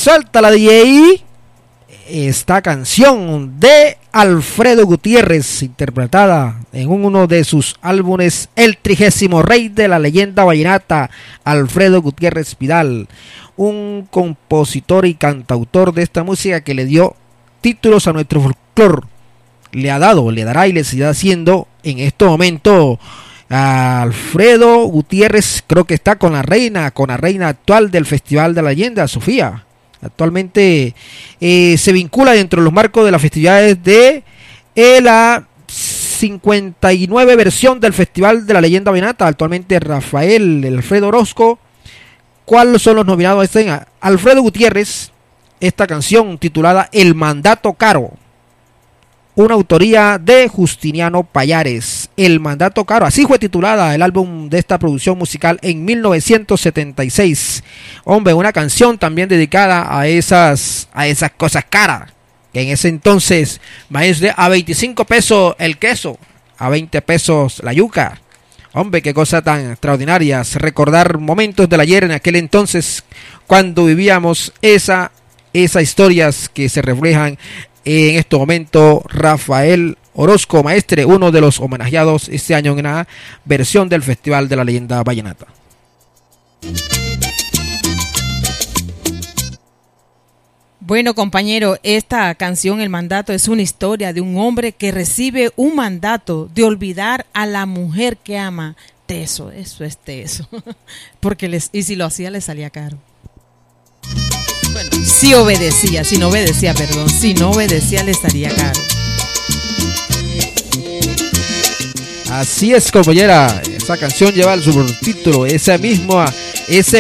Suéltala, DJ. Esta canción de Alfredo Gutiérrez, interpretada en uno de sus álbumes, El 30º Rey de la Leyenda Vallenata, Alfredo Gutiérrez Vidal, un compositor y cantautor de esta música que le dio títulos a nuestro folclore. Le dará y le seguirá haciendo en este momento a Alfredo Gutiérrez. Creo que está con la reina actual del Festival de la Leyenda, Sofía. Actualmente se vincula dentro de los marcos de las festividades de la 59 versión del Festival de la Leyenda Vallenata. Actualmente Alfredo Orozco. ¿Cuáles son los nominados? Alfredo Gutiérrez, esta canción titulada El Mandato Caro, una autoría de Justiniano Payares. El Mandato Caro, así fue titulada el álbum de esta producción musical en 1976. Hombre, una canción también dedicada a esas cosas caras, que en ese entonces, maíz a 25 pesos el queso, a 20 pesos la yuca. Hombre, qué cosa tan extraordinaria, recordar momentos del ayer en aquel entonces, cuando vivíamos esas historias que se reflejan en este momento. Rafael Orozco, maestre, uno de los homenajeados este año en una versión del Festival de la Leyenda Vallenata. Bueno, compañero, esta canción, El Mandato, es una historia de un hombre que recibe un mandato de olvidar a la mujer que ama. Teso, eso es teso. Porque si lo hacía, le salía caro. Bueno, si no obedecía, le salía caro. Así es, compañera. Esa canción lleva el subtítulo, ese